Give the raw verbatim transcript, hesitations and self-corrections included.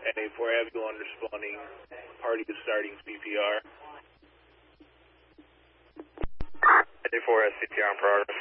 nine eight four, have you on responding. Party is starting C P R. nine eight four has C P R in progress.